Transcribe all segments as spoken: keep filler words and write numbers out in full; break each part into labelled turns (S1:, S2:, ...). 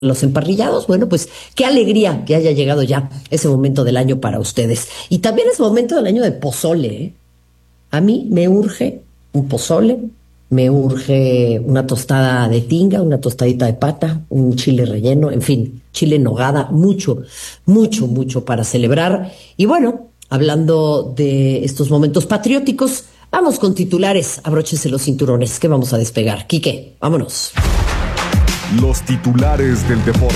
S1: los emparrillados. Bueno, pues qué alegría que haya llegado ya ese momento del año para ustedes. Y también es momento del año de pozole, ¿eh? A mí me urge un pozole, me urge una tostada de tinga, una tostadita de pata, un chile relleno, en fin, chile en nogada, mucho, mucho, mucho para celebrar. Y bueno, hablando de estos momentos patrióticos, vamos con titulares, abróchense los cinturones, que vamos a despegar. Quique, vámonos.
S2: Los titulares del deporte.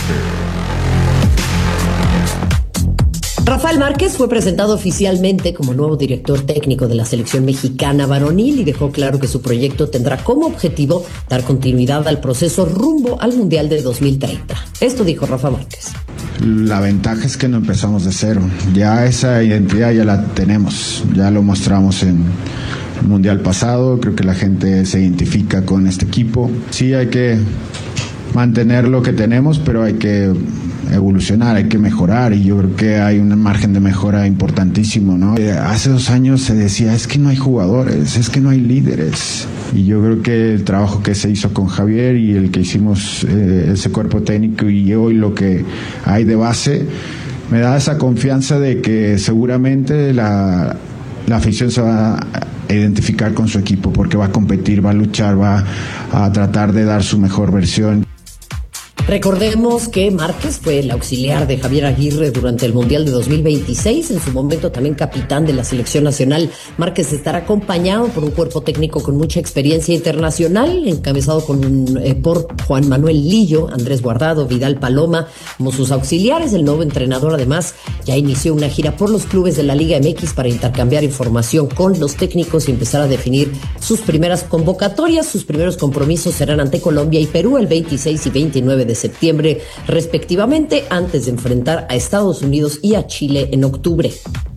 S1: Rafael Márquez fue presentado oficialmente como nuevo director técnico de la selección mexicana varonil y dejó claro que su proyecto tendrá como objetivo dar continuidad al proceso rumbo al Mundial de dos mil treinta. Esto dijo Rafa Márquez.
S3: La ventaja es que no empezamos de cero. Ya esa identidad ya la tenemos. Ya lo mostramos en el Mundial pasado. Creo que la gente se identifica con este equipo. Sí, hay que mantener lo que tenemos, pero hay que evolucionar, hay que mejorar, y yo creo que hay un margen de mejora importantísimo, ¿no? Eh, hace dos años se decía, es que no hay jugadores, es que no hay líderes, y yo creo que el trabajo que se hizo con Javier y el que hicimos, eh, ese cuerpo técnico, y hoy lo que hay de base, me da esa confianza de que seguramente la, la afición se va a identificar con su equipo, porque va a competir, va a luchar, va a tratar de dar su mejor versión.
S1: Recordemos que Márquez fue el auxiliar de Javier Aguirre durante el Mundial de dos mil veintiséis, en su momento también capitán de la selección nacional. Márquez estará acompañado por un cuerpo técnico con mucha experiencia internacional, encabezado con un, eh, por Juan Manuel Lillo, Andrés Guardado, Vidal Paloma como sus auxiliares. El nuevo entrenador además ya inició una gira por los clubes de la Liga M X para intercambiar información con los técnicos y empezar a definir sus primeras convocatorias. Sus primeros compromisos serán ante Colombia y Perú el veintiséis y veintinueve de septiembre respectivamente, antes de enfrentar a Estados Unidos y a Chile en octubre.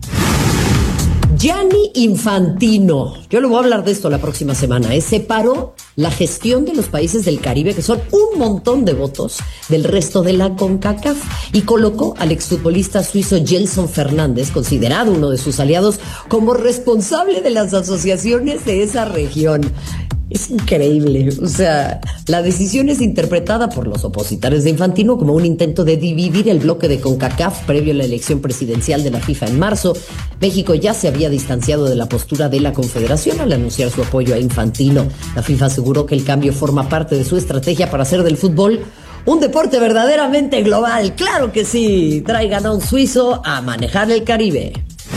S1: Gianni Infantino, yo le voy a hablar de esto la próxima semana, ¿eh? Separó la gestión de los países del Caribe, que son un montón de votos, del resto de la CONCACAF, y colocó al exfutbolista suizo Gelson Fernández, considerado uno de sus aliados, como responsable de las asociaciones de esa región. Es increíble, o sea, la decisión es interpretada por los opositores de Infantino como un intento de dividir el bloque de CONCACAF previo a la elección presidencial de la FIFA en marzo. México ya se había distanciado de la postura de la Confederación al anunciar su apoyo a Infantino. La FIFA aseguró que el cambio forma parte de su estrategia para hacer del fútbol un deporte verdaderamente global. ¡Claro que sí! Traigan a un suizo a manejar el Caribe.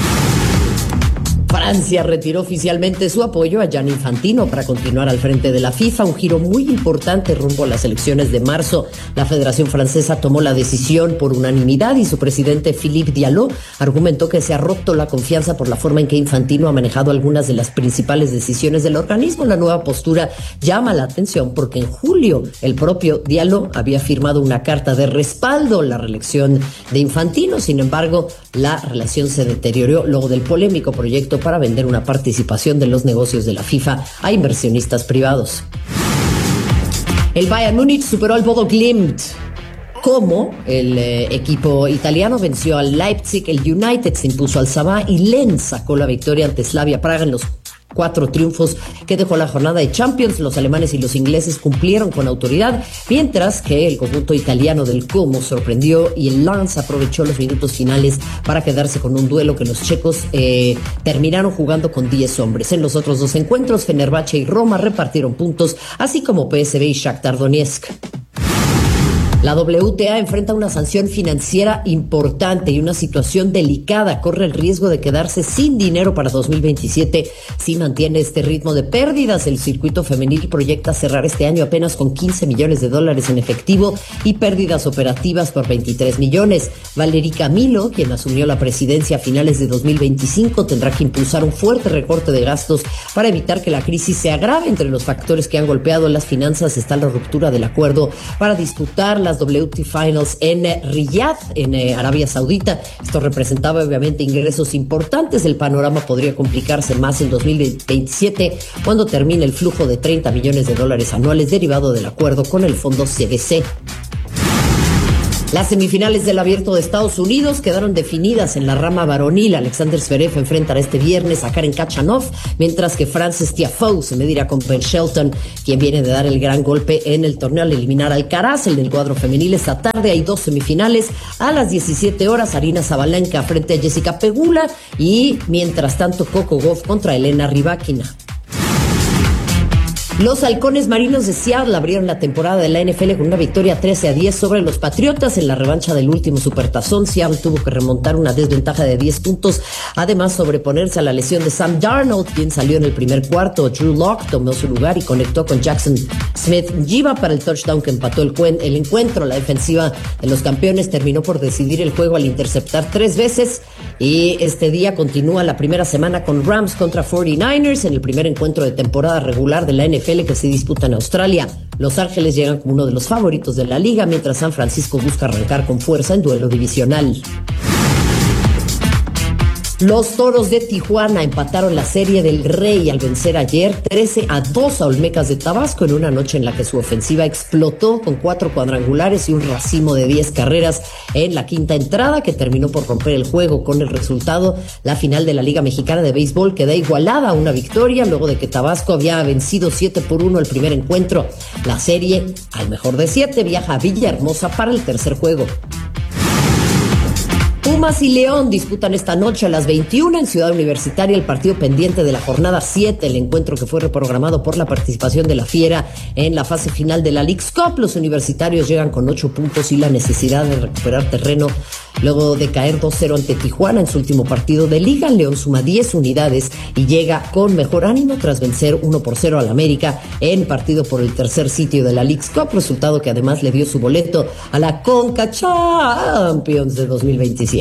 S1: Francia retiró oficialmente su apoyo a Gianni Infantino para continuar al frente de la FIFA, un giro muy importante rumbo a las elecciones de marzo. La Federación Francesa tomó la decisión por unanimidad y su presidente Philippe Diallo argumentó que se ha roto la confianza por la forma en que Infantino ha manejado algunas de las principales decisiones del organismo. La nueva postura llama la atención porque en julio el propio Diallo había firmado una carta de respaldo a la reelección de Infantino. Sin embargo, la relación se deterioró luego del polémico proyecto para vender una participación de los negocios de la FIFA a inversionistas privados. El Bayern Múnich superó al Bodo Glimt. Como el eh, equipo italiano venció al Leipzig, el United se impuso al Sabah y Lens sacó la victoria ante Slavia Praga en los cuatro triunfos que dejó la jornada de Champions. Los alemanes y los ingleses cumplieron con autoridad, mientras que el conjunto italiano del Como sorprendió y el Lens aprovechó los minutos finales para quedarse con un duelo que los checos eh, terminaron jugando con diez hombres. En los otros dos encuentros, Fenerbahce y Roma repartieron puntos, así como P S V y Shakhtar Donetsk. La W T A enfrenta una sanción financiera importante y una situación delicada. Corre el riesgo de quedarse sin dinero para dos mil veintisiete si mantiene este ritmo de pérdidas. El circuito femenil proyecta cerrar este año apenas con quince millones de dólares en efectivo y pérdidas operativas por veintitrés millones. Valerie Camilo, quien asumió la presidencia a finales de dos mil veinticinco, tendrá que impulsar un fuerte recorte de gastos para evitar que la crisis se agrave. Entre los factores que han golpeado las finanzas está la ruptura del acuerdo para disputar la W T Finals en Riyadh, en eh, Arabia Saudita. Esto representaba obviamente ingresos importantes. El panorama podría complicarse más en dos mil veintisiete, cuando termine el flujo de treinta millones de dólares anuales derivado del acuerdo con el fondo C V C. Las semifinales del Abierto de Estados Unidos quedaron definidas en la rama varonil. Alexander Zverev enfrentará este viernes a Karen Khachanov, mientras que Frances Tiafoe se medirá con Ben Shelton, quien viene de dar el gran golpe en el torneo al eliminar a Alcaraz. En el cuadro femenil esta tarde hay dos semifinales. A las diecisiete horas, Aryna Sabalenka frente a Jessica Pegula y, mientras tanto, Coco Gauff contra Elena Rybakina. Los halcones marinos de Seattle abrieron la temporada de la N F L con una victoria trece a diez sobre los Patriotas en la revancha del último supertazón. Seattle tuvo que remontar una desventaja de diez puntos, además sobreponerse a la lesión de Sam Darnold, quien salió en el primer cuarto. Drew Lock tomó su lugar y conectó con Jackson Smith-Njigba para el touchdown que empató el, cuen- el encuentro. La defensiva de los campeones terminó por decidir el juego al interceptar tres veces, y este día continúa la primera semana con Rams contra cuarenta y nueve ers en el primer encuentro de temporada regular de la N F L que se disputa en Australia. Los Ángeles llegan como uno de los favoritos de la liga, mientras San Francisco busca arrancar con fuerza en duelo divisional. Los Toros de Tijuana empataron la Serie del Rey al vencer ayer trece a dos a Olmecas de Tabasco en una noche en la que su ofensiva explotó con cuatro cuadrangulares y un racimo de diez carreras en la quinta entrada, que terminó por romper el juego. Con el resultado, la final de la Liga Mexicana de Béisbol queda igualada a una victoria luego de que Tabasco había vencido siete por uno el primer encuentro. La serie, al mejor de siete, viaja a Villahermosa para el tercer juego. Pumas y León disputan esta noche a las veintiuna en Ciudad Universitaria el partido pendiente de la jornada siete, el encuentro que fue reprogramado por la participación de la Fiera en la fase final de la Leagues Cup. Los universitarios llegan con ocho puntos y la necesidad de recuperar terreno luego de caer dos cero ante Tijuana en su último partido de liga. León suma diez unidades y llega con mejor ánimo tras vencer uno por cero al América en partido por el tercer sitio de la Leagues Cup, resultado que además le dio su boleto a la Conca Champions de dos mil veintisiete.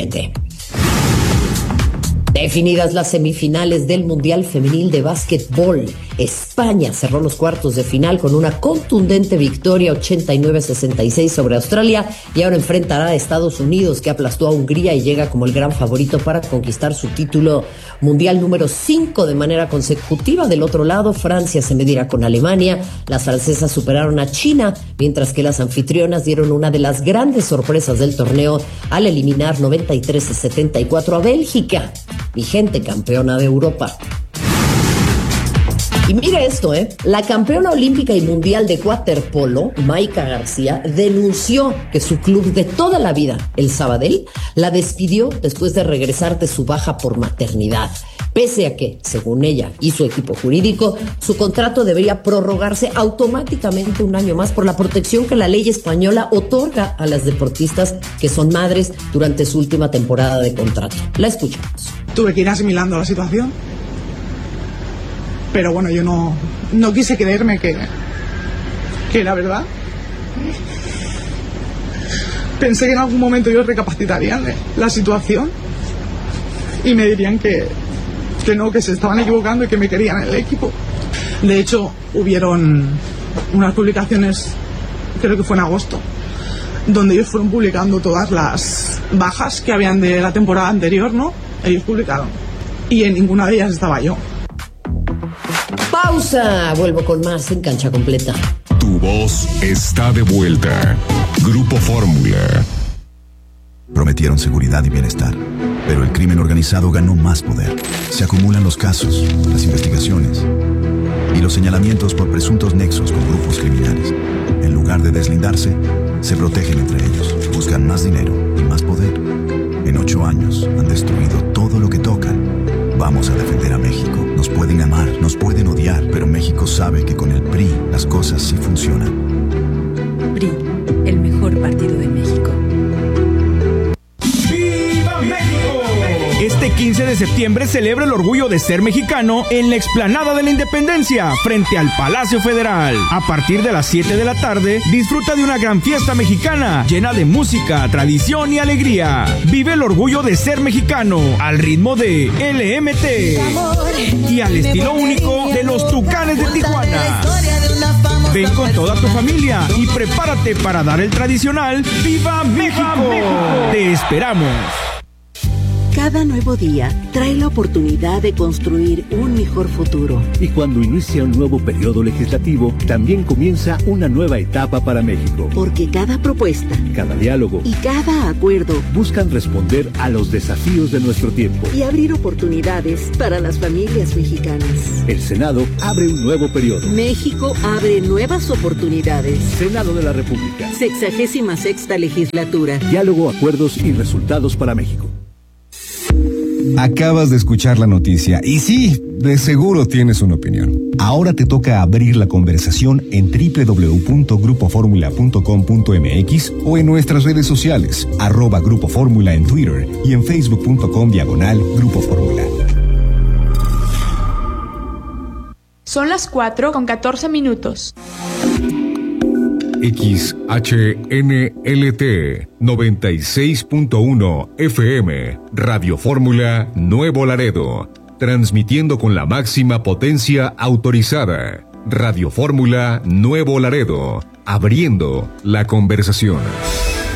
S1: Definidas las semifinales del Mundial Femenil de Básquetbol, España cerró los cuartos de final con una contundente victoria ochenta y nueve a sesenta y seis sobre Australia, y ahora enfrentará a Estados Unidos, que aplastó a Hungría y llega como el gran favorito para conquistar su título mundial número cinco de manera consecutiva. Del otro lado, Francia se medirá con Alemania. Las francesas superaron a China, mientras que las anfitrionas dieron una de las grandes sorpresas del torneo al eliminar noventa y tres a setenta y cuatro a Bélgica, vigente campeona de Europa. Y mire esto, ¿eh? La campeona olímpica y mundial de waterpolo, Maika García, denunció que su club de toda la vida, el Sabadell, la despidió después de regresar de su baja por maternidad. Pese a que, según ella y su equipo jurídico, su contrato debería prorrogarse automáticamente un año más por la protección que la ley española otorga a las deportistas que son madres durante su última temporada de contrato. La escuchamos.
S4: Tuve que ir asimilando la situación, pero bueno, yo no, no quise creerme que, que era verdad. Pensé que en algún momento ellos recapacitarían la situación y me dirían que, que no, que se estaban equivocando y que me querían en el equipo. De hecho, hubieron unas publicaciones, creo que fue en agosto, donde ellos fueron publicando todas las bajas que habían de la temporada anterior, ¿no? Ellos publicaron. Y en ninguna de ellas estaba yo.
S1: Pausa. Vuelvo con más en Cancha Completa.
S2: Tu voz está de vuelta. Grupo Fórmula.
S5: Prometieron seguridad y bienestar, pero el crimen organizado ganó más poder. Se acumulan los casos, las investigaciones y los señalamientos por presuntos nexos con grupos criminales. En lugar de deslindarse, se protegen entre ellos, buscan más dinero y más poder. En ocho años han destruido todo lo que tocan. Vamos a defender a México. Nos pueden amar, nos pueden odiar, pero México sabe que con el P R I las cosas sí funcionan.
S6: P R I, el mejor partido de México.
S7: ¡Viva México! Este quince de septiembre celebra el orgullo de ser mexicano en la explanada de la Independencia, frente al Palacio Federal. A partir de las siete de la tarde, disfruta de una gran fiesta mexicana, llena de música, tradición y alegría. Vive el orgullo de ser mexicano, al ritmo de L M T y al estilo único de los Tucanes de Tijuana. Ven con toda tu familia y prepárate para dar el tradicional ¡Viva México! ¡Viva México! ¡Te esperamos!
S8: Cada nuevo día trae la oportunidad de construir un mejor futuro.
S9: Y cuando inicia un nuevo periodo legislativo, también comienza una nueva etapa para México.
S8: Porque cada propuesta,
S9: cada diálogo
S8: y cada acuerdo
S9: buscan responder a los desafíos de nuestro tiempo
S8: y abrir oportunidades para las familias mexicanas.
S9: El Senado abre un nuevo periodo.
S8: México abre nuevas oportunidades.
S9: Senado de la República.
S8: Sexagésima sexta legislatura.
S9: Diálogo, acuerdos y resultados para México.
S10: Acabas de escuchar la noticia y sí, de seguro tienes una opinión. Ahora te toca abrir la conversación en doble u doble u doble u punto grupo fórmula punto com punto m x o en nuestras redes sociales, arroba Grupo Fórmula en Twitter y en facebook punto com diagonal Grupo Fórmula.
S11: Son las cuatro con catorce minutos.
S2: X H N L T noventa y seis punto uno F M, Radio Fórmula Nuevo Laredo, transmitiendo con la máxima potencia autorizada. Radio Fórmula Nuevo Laredo, abriendo la conversación.